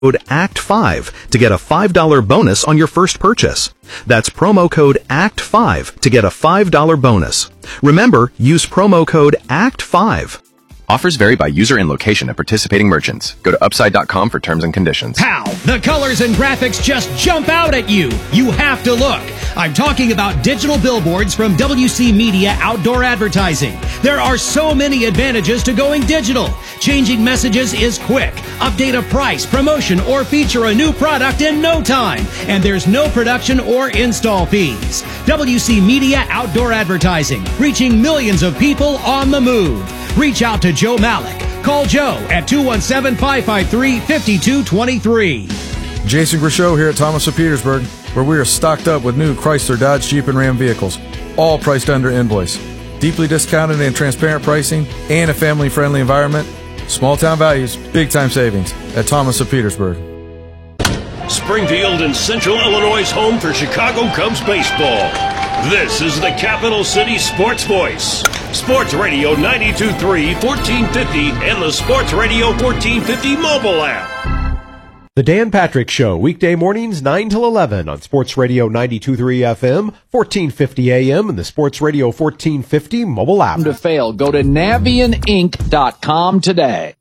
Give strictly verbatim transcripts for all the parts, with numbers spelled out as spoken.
code A C T five to get a five dollars bonus on your first purchase. That's promo code A C T five to get a five dollars bonus. Remember, use promo code A C T five. Offers vary by user and location of participating merchants. Go to upside dot com for terms and conditions. Pow! The colors and graphics just jump out at you. You have to look. I'm talking about digital billboards from W C Media Outdoor Advertising. There are so many advantages to going digital. Changing messages is quick. Update a price, promotion, or feature a new product in no time. And there's no production or install fees. W C Media Outdoor Advertising, reaching millions of people on the move. Reach out to Joe Malik. Call Joe at two one seven, five five three, five two two three. Jason Grishow here at Thomas of Petersburg, where we are stocked up with new Chrysler, Dodge, Jeep, and Ram vehicles, all priced under invoice. Deeply discounted and transparent pricing, and a family-friendly environment. Small town values, big-time savings at Thomas of Petersburg. Springfield and Central Illinois' home for Chicago Cubs baseball. This is the Capital City Sports Voice. Sports Radio ninety-two point three, fourteen fifty, and the Sports Radio fourteen fifty mobile app. The Dan Patrick Show, weekday mornings nine till eleven on Sports Radio ninety-two point three F M, fourteen fifty A M, and the Sports Radio fourteen fifty mobile app. To fail, go to Navien Inc dot com today.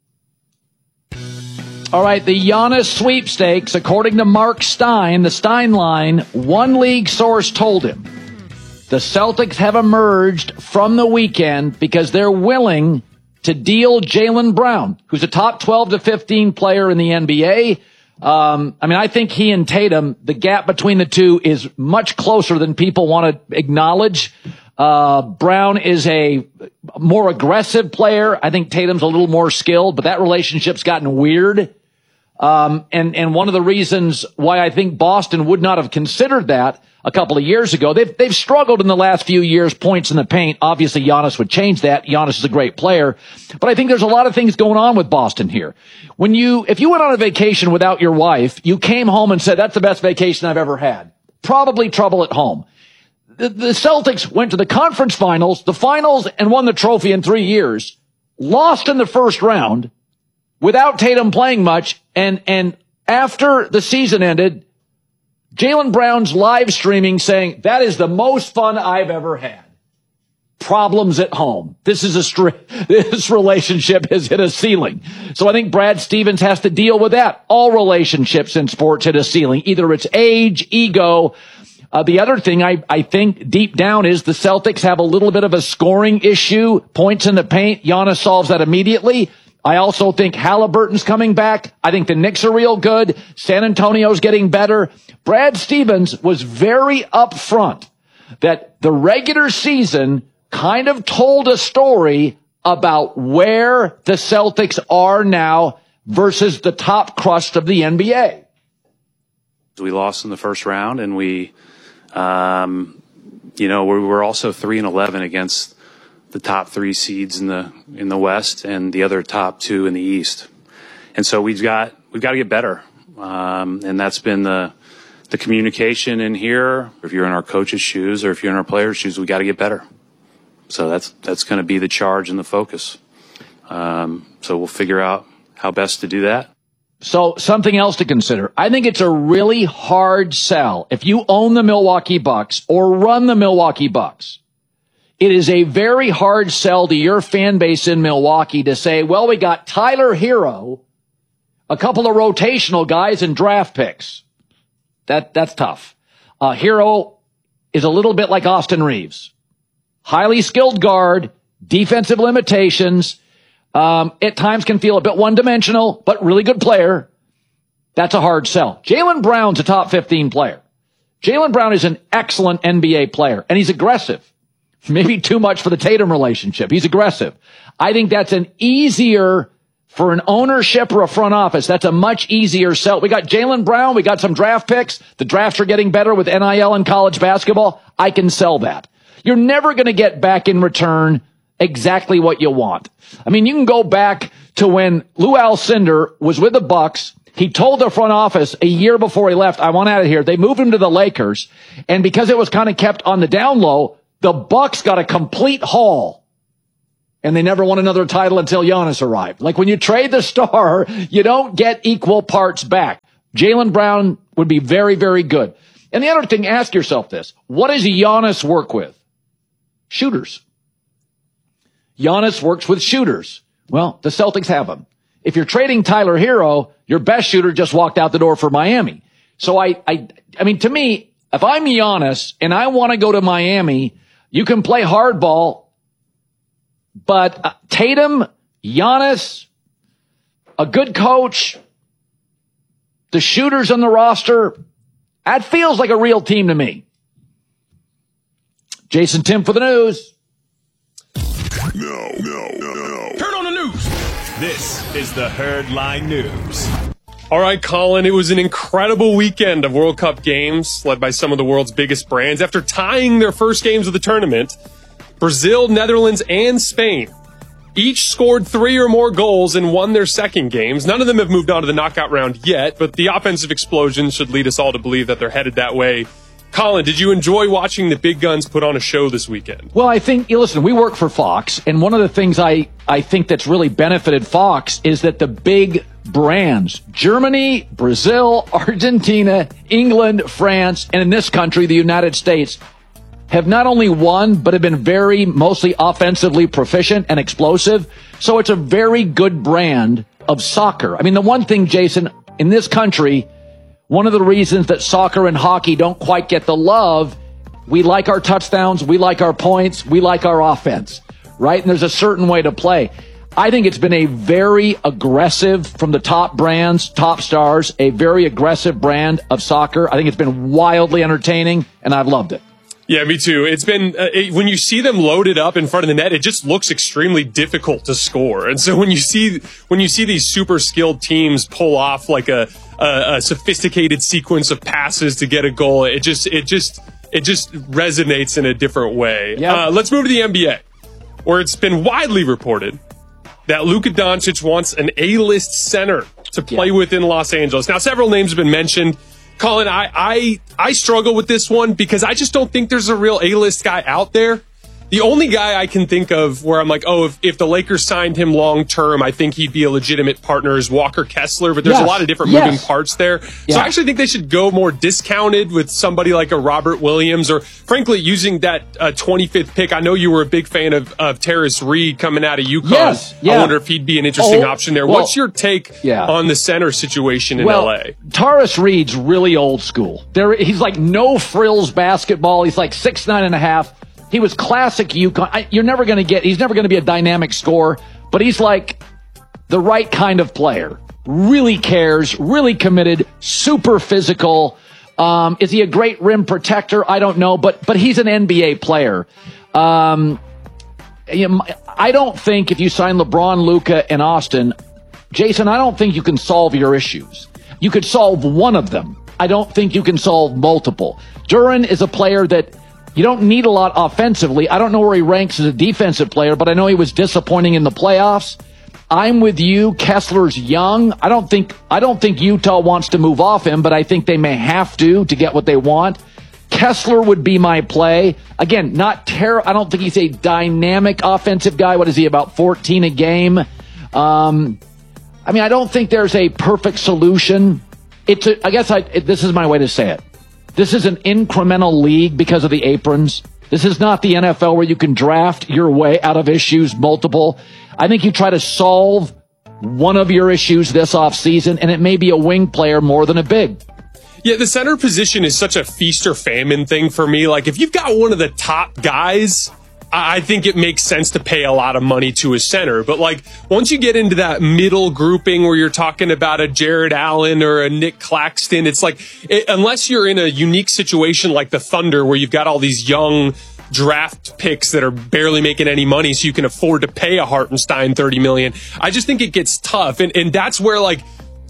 All right, the Giannis sweepstakes, according to Mark Stein, the Stein line, one league source told him the Celtics have emerged from the weekend because they're willing to deal Jaylen Brown, who's a top twelve to fifteen player in the N B A. Um, I mean, I think he and Tatum, the gap between the two is much closer than people want to acknowledge. Uh, Brown is a more aggressive player. I think Tatum's a little more skilled, but that relationship's gotten weird. Um, and, and one of the reasons why I think Boston would not have considered that a couple of years ago, they've, they've struggled in the last few years, points in the paint. Obviously, Giannis would change that. Giannis is a great player. But I think there's a lot of things going on with Boston here. When you, if you went on a vacation without your wife, you came home and said, that's the best vacation I've ever had. Probably trouble at home. The, the Celtics went to the conference finals, the finals, and won the trophy in three years, lost in the first round without Tatum playing much. And, and after the season ended, Jaylen Brown's live streaming saying, that is the most fun I've ever had. Problems at home. This is a str- this relationship has hit a ceiling. So I think Brad Stevens has to deal with that. All relationships in sports hit a ceiling. Either it's age, ego. Uh, the other thing I, I think deep down is the Celtics have a little bit of a scoring issue. Points in the paint. Giannis solves that immediately. I also think Halliburton's coming back. I think the Knicks are real good. San Antonio's getting better. Brad Stevens was very upfront that the regular season kind of told a story about where the Celtics are now versus the top crust of the N B A. We lost in the first round, and we, um, you know, we were also three and eleven against the top three seeds in the in the West and the other top two in the East. And so we've got we've got to get better, um, and that's been the the communication in here. If you're in our coach's shoes or if you're in our players' shoes, we got to get better. So that's that's going to be the charge and the focus. Um, so we'll figure out how best to do that. So something else to consider. I think it's a really hard sell if you own the Milwaukee Bucks or run the Milwaukee Bucks. It is a very hard sell to your fan base in Milwaukee to say, well, we got Tyler Hero, a couple of rotational guys, and draft picks. That that's tough. Uh, Hero is a little bit like Austin Reeves. Highly skilled guard, defensive limitations, um, at times can feel a bit one-dimensional, but really good player. That's a hard sell. Jaylen Brown's a top fifteen player. Jaylen Brown is an excellent N B A player, and he's aggressive. Maybe too much for the Tatum relationship. He's aggressive. I think that's an easier, for an ownership or a front office, that's a much easier sell. We got Jaylen Brown. We got some draft picks. The drafts are getting better with N I L and college basketball. I can sell that. You're never going to get back in return exactly what you want. I mean, you can go back to when Lou Alcindor was with the Bucks. He told the front office a year before he left, I want out of here. They moved him to the Lakers. And because it was kind of kept on the down low, the Bucks got a complete haul. and they never won another title until Giannis arrived. Like when you trade the star, you don't get equal parts back. Jaylen Brown would be very, very good. And the other thing, ask yourself this. What does Giannis work with? Shooters. Giannis works with shooters. Well, the Celtics have them. If you're trading Tyler Hero, your best shooter just walked out the door for Miami. So I, I, I mean, to me, if I'm Giannis and I want to go to Miami, you can play hardball, but uh, Tatum, Giannis, a good coach, the shooters on the roster, that feels like a real team to me. Jason Tim for the news. No, no, no, no. Turn on the news. This is the Herdline News. All right, Colin, it was an incredible weekend of World Cup games led by some of the world's biggest brands. After tying their first games of the tournament, Brazil, Netherlands, and Spain each scored three or more goals and won their second games. None of them have moved on to the knockout round yet, but the offensive explosion should lead us all to believe that they're headed that way. Colin, did you enjoy watching the big guns put on a show this weekend? Well, I think, you listen, we work for Fox, and one of the things I, I think that's really benefited Fox is that the big brands, Germany, Brazil, Argentina, England, France, and in this country, the United States, have not only won, but have been very mostly offensively proficient and explosive. So it's a very good brand of soccer. I mean, the one thing, Jason, in this country, one of the reasons that soccer and hockey don't quite get the love, we like our touchdowns, we like our points, we like our offense, right? And there's a certain way to play. I think it's been a very aggressive, from the top brands, top stars, a very aggressive brand of soccer. I think it's been wildly entertaining, and I've loved it. Yeah, me too. It's been, uh, it, when you see them loaded up in front of the net, it just looks extremely difficult to score. And so when you see, when you see these super skilled teams pull off like a, a, a sophisticated sequence of passes to get a goal, it just, it just, it just resonates in a different way. Yep. Uh, let's move to the N B A, where it's been widely reported that Luka Doncic wants an A-list center to play yeah. with in Los Angeles. Now, several names have been mentioned. Colin, I, I I struggle with this one because I just don't think there's a real A-list guy out there. The only guy I can think of where I'm like, oh, if, if the Lakers signed him long-term, I think he'd be a legitimate partner is Walker Kessler, but there's yes. a lot of different yes. moving parts there. Yeah. So I actually think they should go more discounted with somebody like a Robert Williams, or frankly, using that uh, twenty-fifth pick. I know you were a big fan of, of Terrace Reed coming out of UConn. Yes. Yeah. I wonder if he'd be an interesting oh, option there. well, What's your take yeah. on the center situation in well, L A? Terrace Reed's really old school. There, he's like no frills basketball. He's like six nine and a half. He was classic UConn. I, you're never going to get, he's never going to be a dynamic scorer, but he's like the right kind of player. Really cares, really committed, super physical. Um, is he a great rim protector? I don't know, but, but he's an N B A player. Um, you know, I don't think if you sign LeBron, Luka, and Austin, Jason, I don't think you can solve your issues. You could solve one of them. I don't think you can solve multiple. Duren is a player that you don't need a lot offensively. I don't know where he ranks as a defensive player, but I know he was disappointing in the playoffs. I'm with you. Kessler's young. I don't think I don't think Utah wants to move off him, but I think they may have to to get what they want. Kessler would be my play. Again, not ter- I don't think he's a dynamic offensive guy. What is he, about fourteen a game? Um, I mean, I don't think there's a perfect solution. It's a, I guess I, it, this is my way to say it. This is an incremental league because of the aprons. This is not the N F L where you can draft your way out of issues multiple. I think you try to solve one of your issues this offseason, and it may be a wing player more than a big. Yeah, the center position is such a feast or famine thing for me. Like, if you've got one of the top guys, I think it makes sense to pay a lot of money to a center. But, like, once you get into that middle grouping where you're talking about a Jared Allen or a Nick Claxton, it's like, it, unless you're in a unique situation like the Thunder where you've got all these young draft picks that are barely making any money so you can afford to pay a Hartenstein thirty million dollars, I just think it gets tough. And, and that's where, like,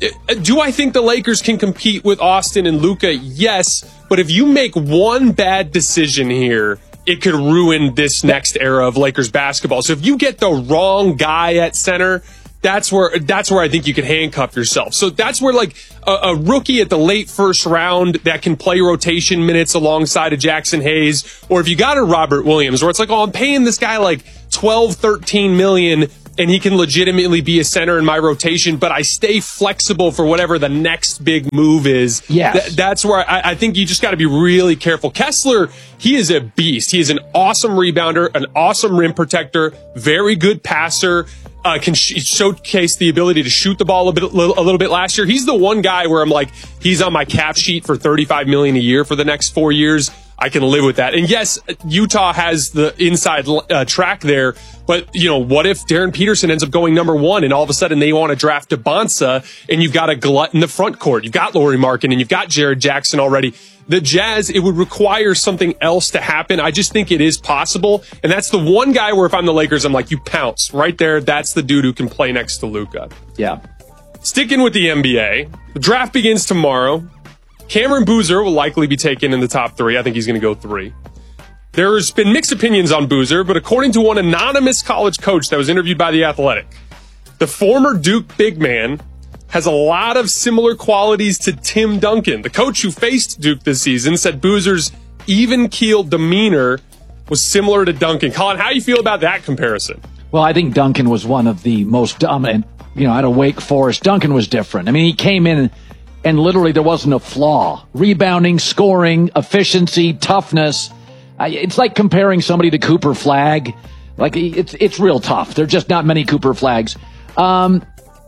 do I think the Lakers can compete with Austin and Luka? Yes. But if you make one bad decision here, it could ruin this next era of Lakers basketball. So if you get the wrong guy at center, that's where that's where I think you can handcuff yourself. So that's where like a, a rookie at the late first round that can play rotation minutes alongside of Jackson Hayes, or if you got a Robert Williams, where it's like, oh, I'm paying this guy like twelve, thirteen million and he can legitimately be a center in my rotation, but I stay flexible for whatever the next big move is. Yes. Th- that's where I, I think you just got to be really careful. Kessler, he is a beast. He is an awesome rebounder, an awesome rim protector, very good passer. Uh, can sh- showcase the ability to shoot the ball a bit, a little bit last year. He's the one guy where I'm like, he's on my cap sheet for thirty-five million dollars a year for the next four years. I can live with that. And yes, Utah has the inside uh, track there, but you know, what if Darren Peterson ends up going number one and all of a sudden they want to draft Bonsa and you've got a glut in the front court. You've got Lauri Markkanen and you've got Jared Jackson already. The Jazz, it would require something else to happen. I just think it is possible. And that's the one guy where if I'm the Lakers, I'm like, you pounce right there. That's the dude who can play next to Luka. Yeah. Sticking with the N B A, the draft begins tomorrow. Cameron Boozer will likely be taken in the top three. I think he's going to go three. There's been mixed opinions on Boozer, but according to one anonymous college coach that was interviewed by The Athletic, the former Duke big man has a lot of similar qualities to Tim Duncan. The coach who faced Duke this season said Boozer's even-keeled demeanor was similar to Duncan. Colin, how do you feel about that comparison? Well, I think Duncan was one of the most dominant, you know, out of Wake Forest. Duncan was different. I mean, he came in and, and literally there wasn't a flaw. Rebounding, scoring, efficiency, toughness. I, it's like comparing somebody to Cooper Flagg. Like, it's it's real tough. There are just not many Cooper Flaggs. Um,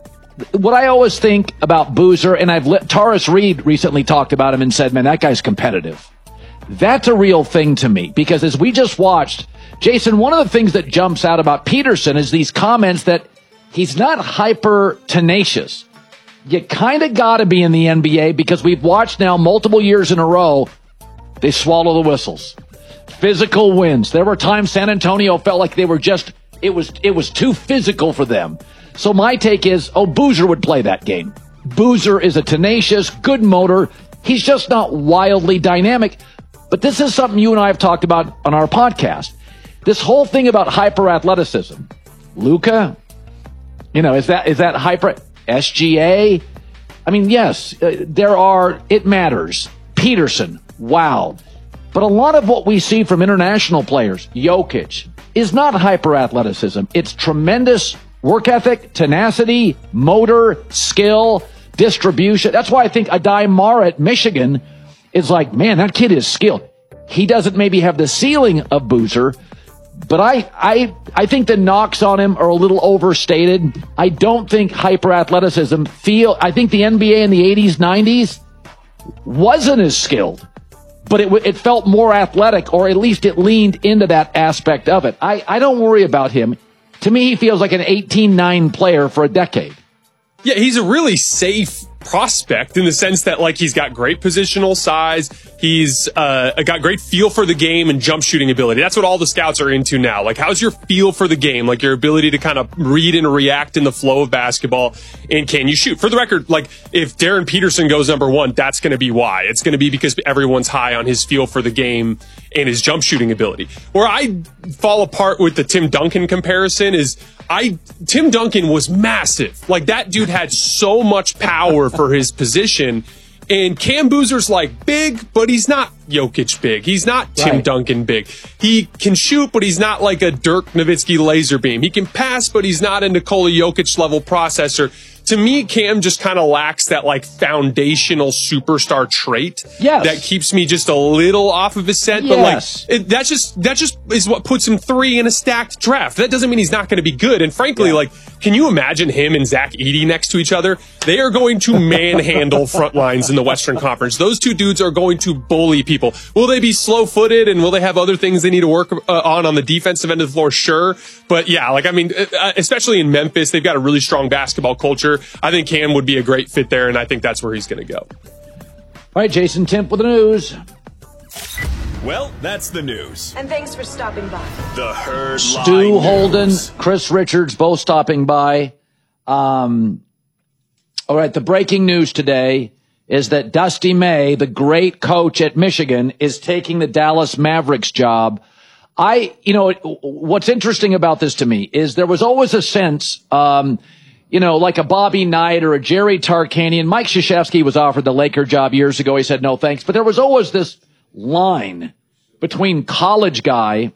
what I always think about Boozer, and I've let Taurus Reed recently talked about him and said, man, that guy's competitive. That's a real thing to me, because as we just watched, Jason, one of the things that jumps out about Peterson is these comments that he's not hyper tenacious. You kind of got to be in the N B A, because we've watched now multiple years in a row, they swallow the whistles. Physical wins. There were times San Antonio felt like they were just, it was, it was too physical for them. So my take is, oh, Boozer would play that game. Boozer is a tenacious, good motor. He's just not wildly dynamic. But this is something you and I have talked about on our podcast. This whole thing about hyper athleticism. Luka, you know, is that, is that hyper S G A? I mean, yes, uh, there are, it matters. Peterson, wow. But a lot of what we see from international players, Jokic, is not hyper athleticism. It's tremendous work ethic, tenacity, motor, skill, distribution. That's why I think Adai Marr at Michigan is like, man, that kid is skilled. He doesn't maybe have the ceiling of Boozer, but I, I, I think the knocks on him are a little overstated. I don't think hyper athleticism feel, I think the N B A in the eighties, nineties wasn't as skilled, but it, it felt more athletic, or at least it leaned into that aspect of it. I, I don't worry about him. To me, he feels like an eighteen nine player for a decade. Yeah, he's a really safe prospect in the sense that, like, he's got great positional size. He's uh, got great feel for the game and jump shooting ability. That's what all the scouts are into now. Like, how's your feel for the game? Like, your ability to kind of read and react in the flow of basketball, and can you shoot? For the record, like, if Darren Peterson goes number one, that's going to be why. It's going to be because everyone's high on his feel for the game and his jump shooting ability. Where I fall apart with the Tim Duncan comparison is I Tim Duncan was massive. Like, that dude had so much power for his position. And Cam Boozer's like big, but he's not Jokic big. He's not Tim Right. Duncan big. He can shoot, but he's not like a Dirk Nowitzki laser beam. He can pass, but he's not a Nikola Jokic level processor. To me, Cam just kind of lacks that like foundational superstar trait Yes. that keeps me just a little off of his scent. Yes. But like, it, that's just that just is what puts him three in a stacked draft. That doesn't mean he's not going to be good. And frankly, Yeah. like, can you imagine him and Zach Edey next to each other? They are going to manhandle front lines in the Western Conference. Those two dudes are going to bully people. Will they be slow-footed, and will they have other things they need to work uh, on on the defensive end of the floor? Sure. But yeah, like, I mean, uh, especially in Memphis, they've got a really strong basketball culture. I think Cam would be a great fit there, and I think that's where he's going to go. All right, Jason Timp with the news. Well, that's the news. And thanks for stopping by. The Herd Stu Line Holden, News. Chris Richards, both stopping by. Um, all right, the breaking news today is that Dusty May, the great coach at Michigan, is taking the Dallas Mavericks job. I, you know, what's interesting about this to me is there was always a sense, um, you know, like a Bobby Knight or a Jerry Tarkanian. Mike Krzyzewski was offered the Laker job years ago. He said, no, thanks. But there was always this line between college guy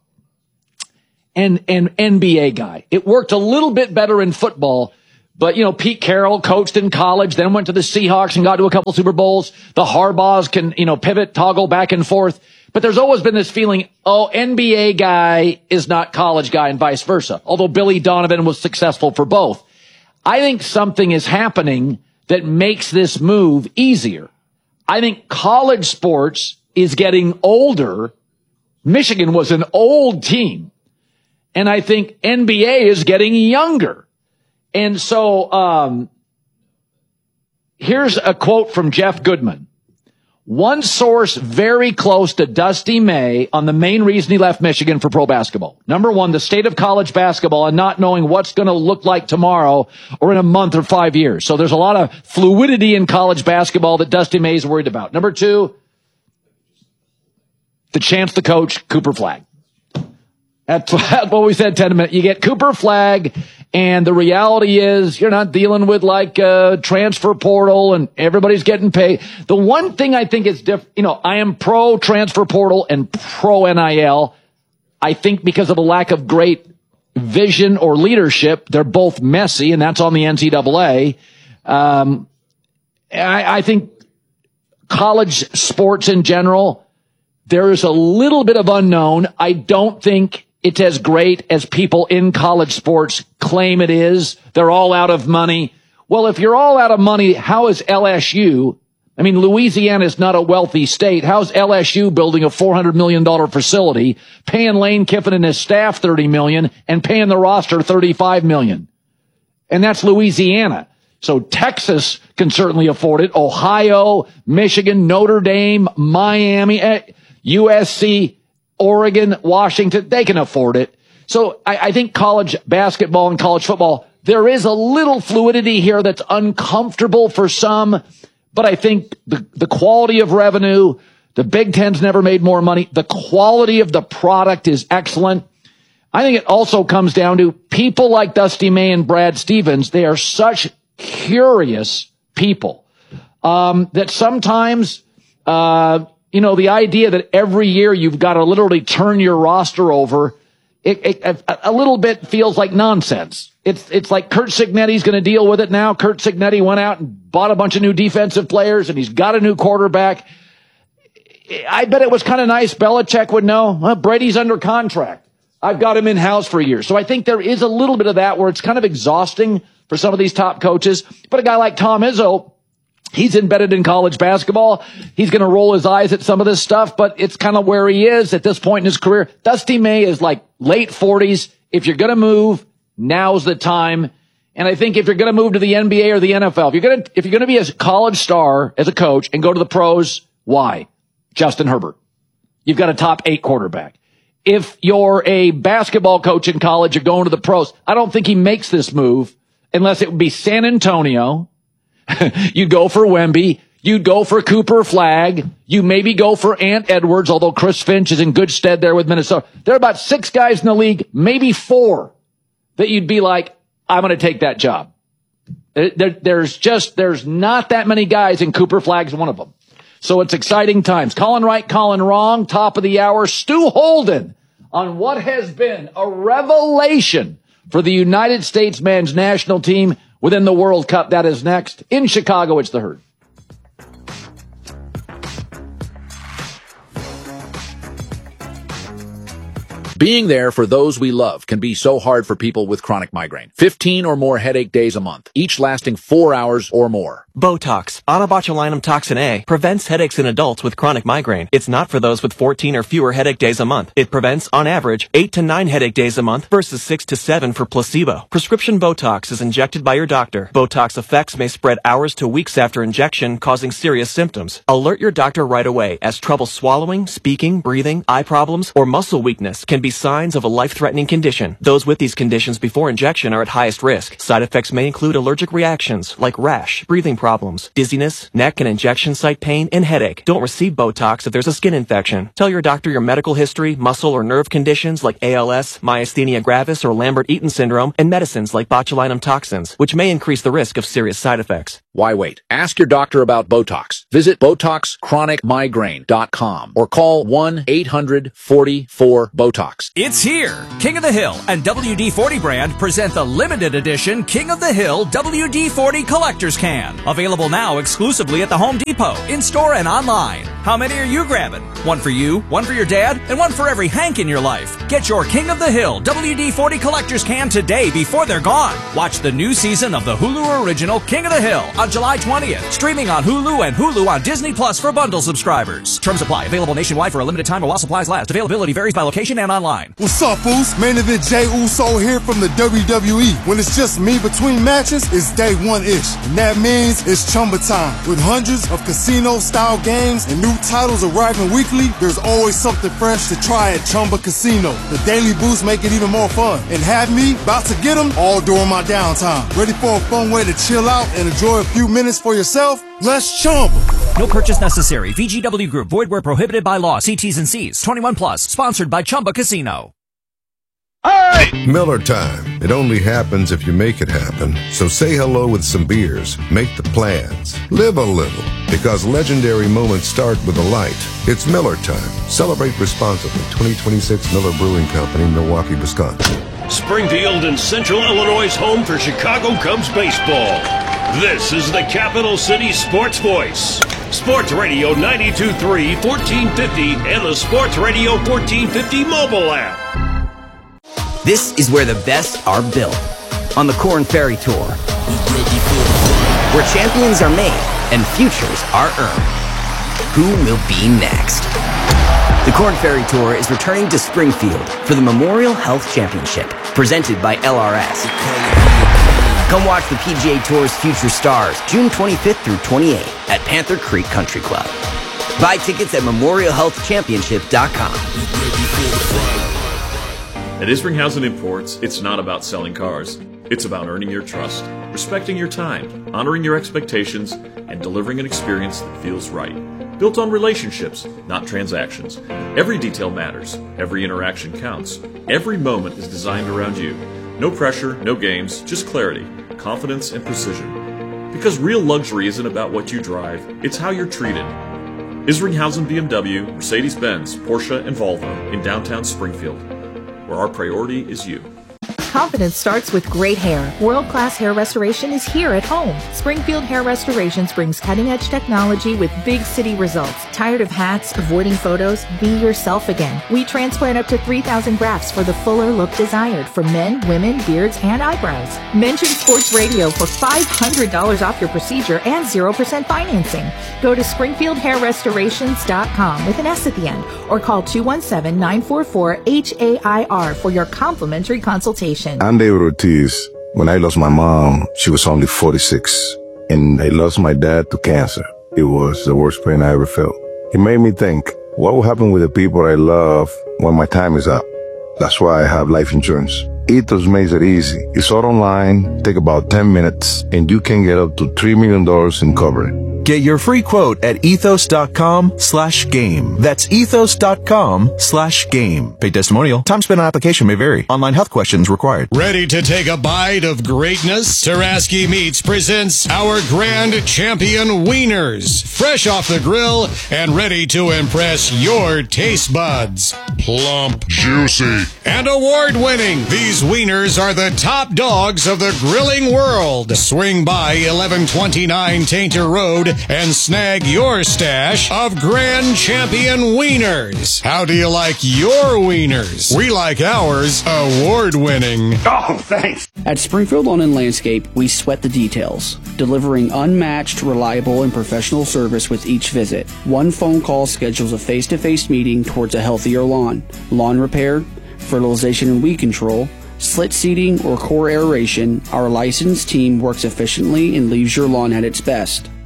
and, and N B A guy. It worked a little bit better in football. But, you know, Pete Carroll coached in college, then went to the Seahawks and got to a couple Super Bowls. The Harbaughs can, you know, pivot, toggle back and forth. But there's always been this feeling, oh, N B A guy is not college guy and vice versa. Although Billy Donovan was successful for both. I think something is happening that makes this move easier. I think college sports is getting older. Michigan was an old team. And I think N B A is getting younger. And so, um, here's a quote from Jeff Goodman. One source very close to Dusty May on the main reason he left Michigan for pro basketball. Number one, the state of college basketball and not knowing what's going to look like tomorrow or in a month or five years. So there's a lot of fluidity in college basketball that Dusty May is worried about. Number two, the chance to coach Cooper Flagg. That's what we said ten minutes. You get Cooper Flagg, and the reality is you're not dealing with like a transfer portal and everybody's getting paid. The one thing I think is different, you know, I am pro transfer portal and pro N I L. I think because of a lack of great vision or leadership, they're both messy, and that's on the N C double A. Um, I, I think college sports in general, there is a little bit of unknown. I don't think it's as great as people in college sports claim it is. They're all out of money. Well, if you're all out of money, how is L S U? I mean, Louisiana is not a wealthy state. How's L S U building a four hundred million dollars facility, paying Lane Kiffin and his staff thirty million dollars and paying the roster thirty-five million dollars? And that's Louisiana. So Texas can certainly afford it. Ohio, Michigan, Notre Dame, Miami, U S C, Oregon, Washington, they can afford it. So I, I think college basketball and college football, there is a little fluidity here that's uncomfortable for some, but I think the, the quality of revenue, the Big Ten's never made more money. The quality of the product is excellent. I think it also comes down to people like Dusty May and Brad Stevens. They are such curious people, um, that sometimes, uh, you know, the idea that every year you've got to literally turn your roster over, it, it, a, a little bit feels like nonsense. It's it's like Curt Cignetti's going to deal with it now. Curt Cignetti went out and bought a bunch of new defensive players, and he's got a new quarterback. I bet it was kind of nice. Belichick would know, well, Brady's under contract. I've got him in-house for a year. So I think there is a little bit of that where it's kind of exhausting for some of these top coaches. But a guy like Tom Izzo, he's embedded in college basketball. He's going to roll his eyes at some of this stuff, but it's kind of where he is at this point in his career. Dusty May is like late forties. If you're going to move, now's the time. And I think if you're going to move to the N B A or the N F L, if you're going to, if you're going to be a college star as a coach and go to the pros, why? Justin Herbert. You've got a top eight quarterback. If you're a basketball coach in college, you're going to the pros. I don't think he makes this move unless it would be San Antonio. You'd go for Wemby. You'd go for Cooper Flagg. You maybe go for Ant Edwards, although Chris Finch is in good stead there with Minnesota. There are about six guys in the league, maybe four, that you'd be like, I'm going to take that job. There, there's just, there's not that many guys, and Cooper Flagg's one of them. So it's exciting times. Colin right, Colin wrong, top of the hour. Stu Holden on what has been a revelation for the United States men's national team within the World Cup. That is next. In Chicago, it's The Herd. Being there for those we love can be so hard for people with chronic migraine. fifteen or more headache days a month, each lasting four hours or more. Botox, onabotulinum toxin A, prevents headaches in adults with chronic migraine. It's not for those with fourteen or fewer headache days a month. It prevents, on average, eight to nine headache days a month versus six to seven for placebo. Prescription Botox is injected by your doctor. Botox effects may spread hours to weeks after injection, causing serious symptoms. Alert your doctor right away, as trouble swallowing, speaking, breathing, eye problems, or muscle weakness can be be signs of a life-threatening condition. Those with these conditions before injection are at highest risk. Side effects may include allergic reactions like rash, breathing problems, dizziness, neck and injection site pain, and headache. Don't receive Botox if there's a skin infection. Tell your doctor your medical history, muscle or nerve conditions like A L S, myasthenia gravis, or Lambert-Eaton syndrome, and medicines like botulinum toxins, which may increase the risk of serious side effects. Why wait? Ask your doctor about Botox. Visit Botox Chronic Migraine dot com or call one eight hundred forty-four BOTOX. It's here! King of the Hill and W D forty brand present the limited edition King of the Hill W D forty Collector's Can. Available now exclusively at the Home Depot, in-store and online. How many are you grabbing? One for you, one for your dad, and one for every Hank in your life. Get your King of the Hill W D forty Collector's Can today before they're gone. Watch the new season of the Hulu original King of the Hill on July twentieth. Streaming on Hulu and Hulu on Disney Plus for bundle subscribers. Terms apply. Available nationwide for a limited time or while supplies last. Availability varies by location and online. What's up, Foos? Main event Jey Uso here from the W W E. When it's just me between matches, it's day one-ish. And that means it's Chumba time. With hundreds of casino-style games and new titles arriving weekly, there's always something fresh to try at Chumba Casino. The daily boosts make it even more fun. And have me about to get them all during my downtime. Ready for a fun way to chill out and enjoy a few minutes for yourself? Let's Chumba. No purchase necessary. V G W Group. Void where prohibited by law. See T's and C's. twenty-one plus. Sponsored by Chumba Casino. Miller time. It only happens if you make it happen. So say hello with some beers. Make the plans. Live a little. Because legendary moments start with a light. It's Miller time. Celebrate responsibly. twenty twenty-six Miller Brewing Company, Milwaukee, Wisconsin. Springfield and Central Illinois' home for Chicago Cubs baseball. This is the Capital City Sports Voice. Sports Radio ninety-two point three, fourteen fifty, and the Sports Radio fourteen fifty mobile app. This is where the best are built. On the Corn Ferry Tour. Where champions are made and futures are earned. Who will be next? The Corn Ferry Tour is returning to Springfield for the Memorial Health Championship, presented by L R S. Come watch the P G A Tour's future stars June twenty-fifth through twenty-eighth at Panther Creek Country Club. Buy tickets at memorial health championship dot com. At Isringhausen Imports, it's not about selling cars. It's about earning your trust, respecting your time, honoring your expectations, and delivering an experience that feels right. Built on relationships, not transactions. Every detail matters. Every interaction counts. Every moment is designed around you. No pressure, no games, just clarity, confidence, and precision. Because real luxury isn't about what you drive, it's how you're treated. Isringhausen B M W, Mercedes-Benz, Porsche, and Volvo in downtown Springfield, where our priority is you. Confidence starts with great hair. World-class hair restoration is here at home. Springfield Hair Restorations brings cutting-edge technology with big city results. Tired of hats, avoiding photos? Be yourself again. We transplant up to three thousand grafts for the fuller look desired for men, women, beards, and eyebrows. Mention Sports Radio for five hundred dollars off your procedure and zero percent financing. Go to springfield hair restorations dot com with an S at the end or call two one seven, nine four four, H A I R for your complimentary consultation. I'm David Ortiz. When I lost my mom, she was only forty-six. And I lost my dad to cancer. It was the worst pain I ever felt. It made me think, what will happen with the people I love when my time is up? That's why I have life insurance. Ethos makes it easy. It's all online, take about ten minutes, and you can get up to three million dollars in coverage. Get your free quote at ethos.com slash game. That's ethos.com slash game. Paid testimonial. Time spent on application may vary. Online health questions required. Ready to take a bite of greatness? Taraski Meats presents our Grand Champion Wieners. Fresh off the grill and ready to impress your taste buds. Plump, juicy, and award-winning. These wieners are the top dogs of the grilling world. Swing by eleven twenty-nine Tainter Road and snag your stash of Grand Champion Wieners. How do you like your wieners? We like ours award-winning. Oh, thanks. At Springfield Lawn and Landscape, we sweat the details, delivering unmatched, reliable, and professional service with each visit. One phone call schedules a face-to-face meeting towards a healthier lawn. Lawn repair, fertilization and weed control, slit seeding, or core aeration, our licensed team works efficiently and leaves your lawn at its best.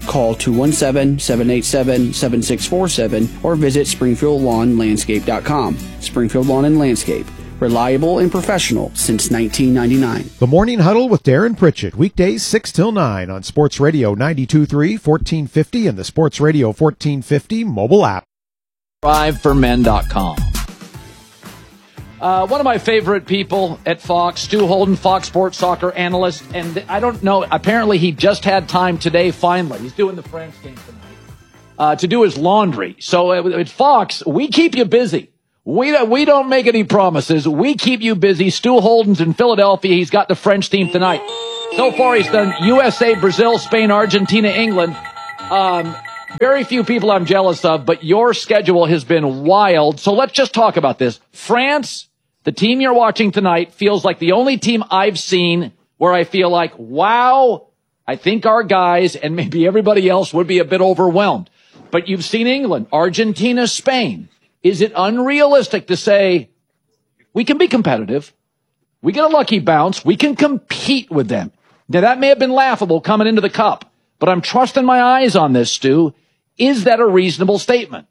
Call two one seven, seven eight seven, seven six four seven or visit springfield lawn landscape dot com. Springfield Lawn and Landscape. Reliable and professional since nineteen ninety-nine. The Morning Huddle with Darren Pritchett, weekdays six till nine on Sports Radio ninety-two point three, fourteen fifty and the Sports Radio fourteen fifty mobile app. drive for men dot com. Uh, one of my favorite people at Fox, Stu Holden, Fox Sports soccer analyst, and I don't know, apparently he just had time today, finally. He's doing the France game tonight, uh, to do his laundry. So uh, at Fox, we keep you busy. We don't, we don't make any promises. We keep you busy. Stu Holden's in Philadelphia. He's got the French team tonight. So far, he's done U S A, Brazil, Spain, Argentina, England. Um, very few people I'm jealous of, but your schedule has been wild. So let's just talk about this. France, the team you're watching tonight, feels like the only team I've seen where I feel like, wow, I think our guys and maybe everybody else would be a bit overwhelmed. But you've seen England, Argentina, Spain. Is it unrealistic to say we can be competitive? We get a lucky bounce. We can compete with them. Now, that may have been laughable coming into the Cup, but I'm trusting my eyes on this, Stu. Is that a reasonable statement?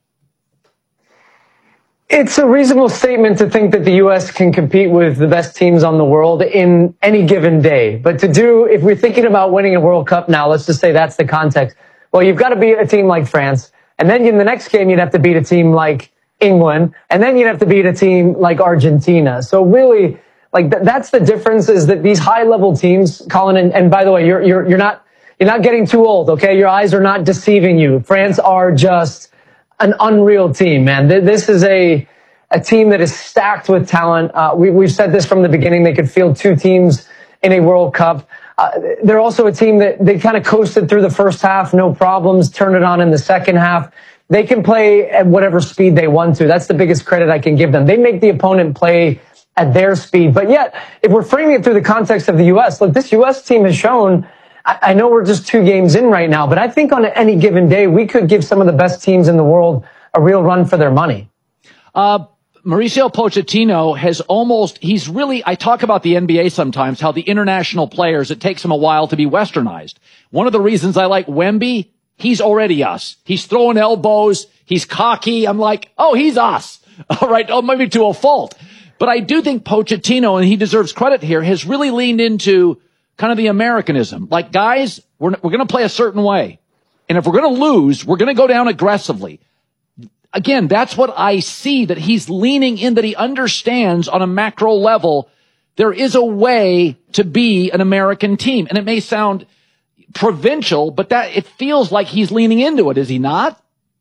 It's a reasonable statement to think that the U S can compete with the best teams on the world in any given day. But to do, if we're thinking about winning a World Cup now, let's just say that's the context. Well, you've got to beat a team like France. And then in the next game, you'd have to beat a team like England. And then you'd have to beat a team like Argentina. So really, like th- that's the difference, is that these high level teams, Colin, and, and by the way, you're, you're, you're not, you're not getting too old. Okay. Your eyes are not deceiving you. France are just an unreal team, man. This is a, a team that is stacked with talent. Uh, we, we've said this from the beginning. They could field two teams in a World Cup. Uh, they're also a team that they kind of coasted through the first half, no problems, turn it on in the second half. They can play at whatever speed they want to. That's the biggest credit I can give them. They make the opponent play at their speed. But yet, if we're framing it through the context of the U S, look, this U S team has shown, I, I know we're just two games in right now, but I think on any given day, we could give some of the best teams in the world a real run for their money. Uh, Mauricio Pochettino has almost, he's really, I talk about the N B A sometimes, how the international players, it takes them a while to be westernized. One of the reasons I like Wemby, he's already us. He's throwing elbows. He's cocky. I'm like, oh, he's us. All right. Oh, maybe to a fault. But I do think Pochettino, and he deserves credit here, has really leaned into kind of the Americanism. Like, guys, we're, we're going to play a certain way. And if we're going to lose, we're going to go down aggressively. Again, that's what I see, that he's leaning in, that he understands on a macro level, there is a way to be an American team. And it may sound provincial, but that it feels like he's leaning into it, is he not?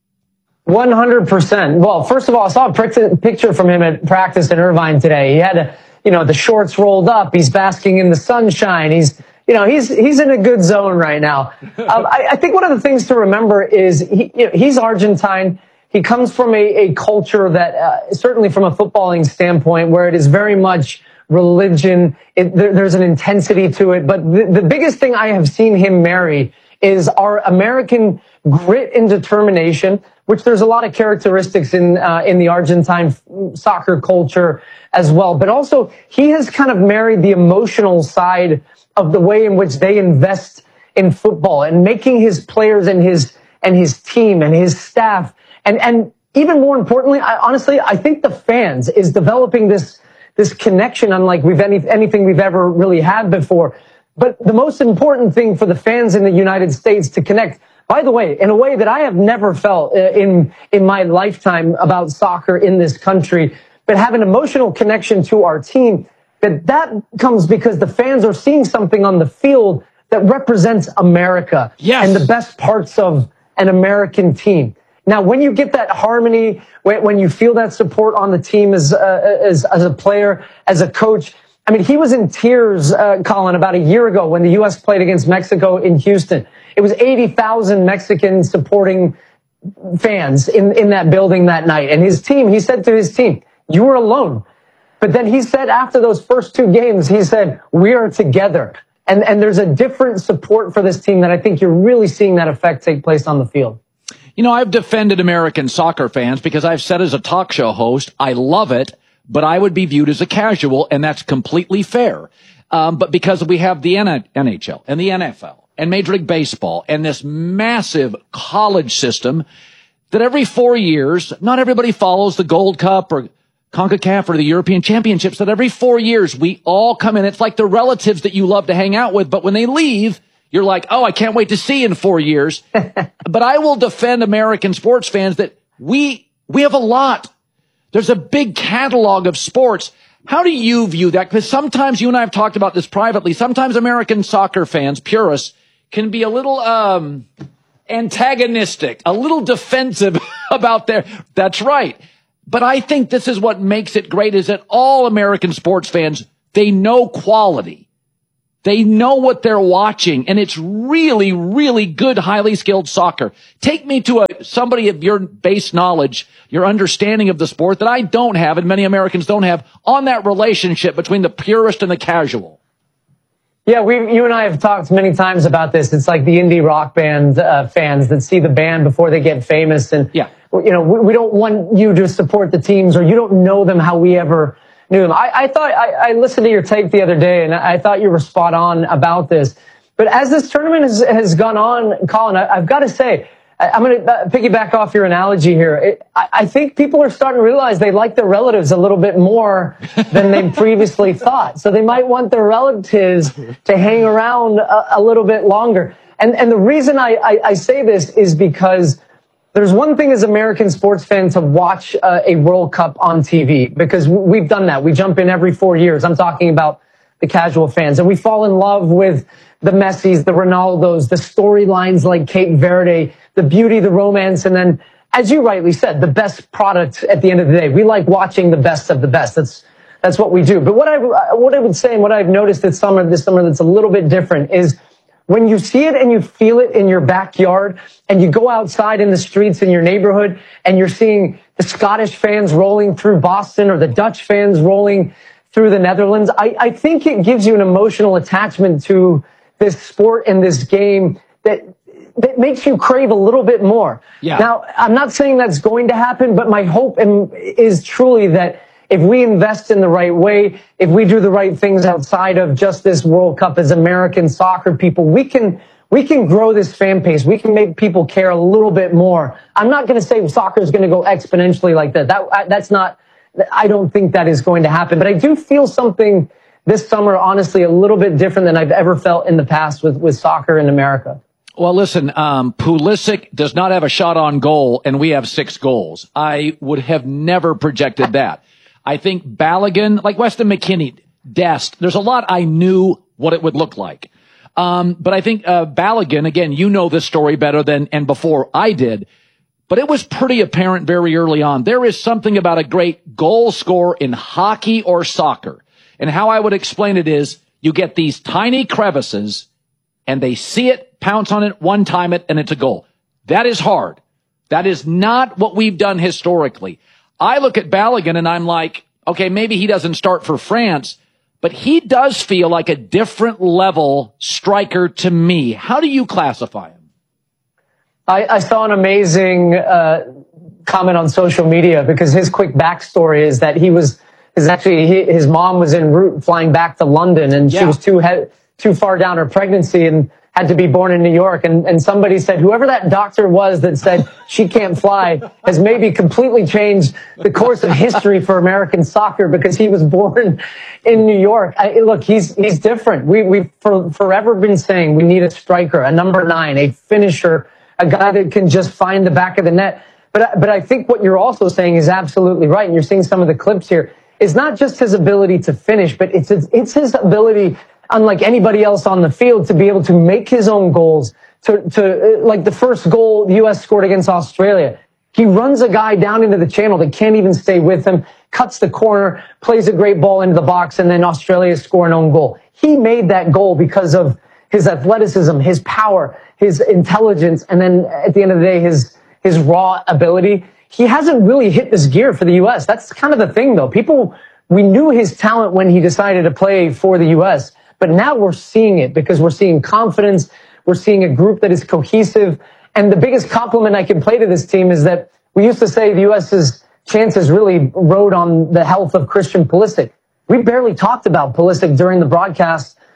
one hundred percent. Well, first of all, I saw a picture from him at practice in Irvine today. He had, a, you know, the shorts rolled up. He's basking in the sunshine. He's, you know, he's he's in a good zone right now. um, I, I think one of the things to remember is he, you know, he's Argentine. He comes from a, a culture that, uh, certainly from a footballing standpoint, where it is very much religion. It, there, there's an intensity to it. But the, the biggest thing I have seen him marry is our American grit and determination, which there's a lot of characteristics in uh, in the Argentine soccer culture as well. But also, he has kind of married the emotional side of the way in which they invest in football and making his players and his and his team and his staff. And, and even more importantly, I, honestly, I think the fans is developing this, this connection unlike we've any, anything we've ever really had before. But the most important thing for the fans in the United States to connect, by the way, in a way that I have never felt uh, in, in my lifetime about soccer in this country, but have an emotional connection to our team, that that comes because the fans are seeing something on the field that represents America. Yes. And the best parts of an American team. Now, when you get that harmony, when, when you feel that support on the team as, uh, as, as a player, as a coach, I mean, he was in tears, uh, Colin, about a year ago when the U S played against Mexico in Houston. It was eighty thousand Mexican supporting fans in, in that building that night. And his team, he said to his team, you were alone. But then he said after those first two games, he said, we are together. And, and there's a different support for this team that I think you're really seeing that effect take place on the field. You know, I've defended American soccer fans because I've said as a talk show host, I love it, but I would be viewed as a casual, and that's completely fair. Um, but because we have the N H L and the N F L and Major League Baseball and this massive college system that every four years, not everybody follows the Gold Cup or CONCACAF or the European Championships, that every four years we all come in. It's like the relatives that you love to hang out with, but when they leave, you're like, oh, I can't wait to see you in four years. But I will defend American sports fans that we, we have a lot. There's a big catalog of sports. How do you view that? Because sometimes you and I have talked about this privately. Sometimes American soccer fans, purists, can be a little, um, antagonistic, a little defensive about their, that's right. But I think this is what makes it great is that all American sports fans, they know quality. They know what they're watching, and it's really, really good, highly skilled soccer. Take me to a somebody of your base knowledge, your understanding of the sport that I don't have, and many Americans don't have, on that relationship between the purist and the casual. Yeah, we, you and I have talked many times about this. It's like the indie rock band uh, fans that see the band before they get famous, and yeah. you know, we, we don't want you to support the teams, or you don't know them how we ever knew them. I, I thought I, I listened to your tape the other day, and I thought you were spot on about this. But as this tournament has, has gone on, Colin, I, I've got to say, I, I'm going to piggyback off your analogy here. It, I, I think people are starting to realize they like their relatives a little bit more than they previously thought. So they might want their relatives to hang around a, a little bit longer. And and the reason I, I, I say this is because there's one thing as American sports fans to watch uh, a World Cup on T V, because we've done that. We jump in every four years. I'm talking about the casual fans. And we fall in love with the Messis, the Ronaldos, the storylines like Cape Verde, the beauty, the romance, and then, as you rightly said, the best product at the end of the day. We like watching the best of the best. That's that's what we do. But what I what I would say, and what I've noticed this summer, this summer that's a little bit different is, when you see it and you feel it in your backyard, and you go outside in the streets in your neighborhood and you're seeing the Scottish fans rolling through Boston or the Dutch fans rolling through the Netherlands, I, I think it gives you an emotional attachment to this sport and this game that that makes you crave a little bit more. Yeah. Now, I'm not saying that's going to happen, but my hope is truly that if we invest in the right way, if we do the right things outside of just this World Cup as American soccer people, we can we can grow this fan base. We can make people care a little bit more. I'm not going to say soccer is going to go exponentially like that. That that's not. I don't think that is going to happen. But I do feel something this summer, honestly, a little bit different than I've ever felt in the past with with soccer in America. Well, listen, um, Pulisic does not have a shot on goal, and we have six goals. I would have never projected that. I think Balogun, like Weston McKennie, Dest, there's a lot I knew what it would look like. Um, but I think uh, Balogun, again, you know this story better than and before I did, but it was pretty apparent very early on. There is something about a great goal scorer in hockey or soccer. And how I would explain it is you get these tiny crevices, and they see it, pounce on it, one time it, and it's a goal. That is hard. That is not what we've done historically. I look at Balogun and I'm like, okay, maybe he doesn't start for France, but he does feel like a different level striker to me. How do you classify him? I, I saw an amazing uh, comment on social media, because his quick backstory is that he was is actually he, his mom was en route flying back to London, and yeah. she was too he- too far down her pregnancy and had to be born in New York. And, and somebody said, whoever that doctor was that said she can't fly has maybe completely changed the course of history for American soccer, because he was born in New York. I, look, he's he's different. We, we've for, forever been saying we need a striker, a number nine, a finisher, a guy that can just find the back of the net. But, but I think what you're also saying is absolutely right. And you're seeing some of the clips here. It's not just his ability to finish, but it's his, it's his ability, unlike anybody else on the field, to be able to make his own goals. To, to like the first goal the U S scored against Australia, he runs a guy down into the channel that can't even stay with him, cuts the corner, plays a great ball into the box, and then Australia score an own goal. He made that goal because of his athleticism, his power, his intelligence, and then at the end of the day, his his raw ability. He hasn't really hit this gear for the U S. That's kind of the thing, though. People, we knew his talent when he decided to play for the U S, but now we're seeing it because we're seeing confidence. We're seeing a group that is cohesive. And the biggest compliment I can play to this team is that we used to say the U S's chances really rode on the health of Christian Pulisic. We barely talked about Pulisic during the broadcast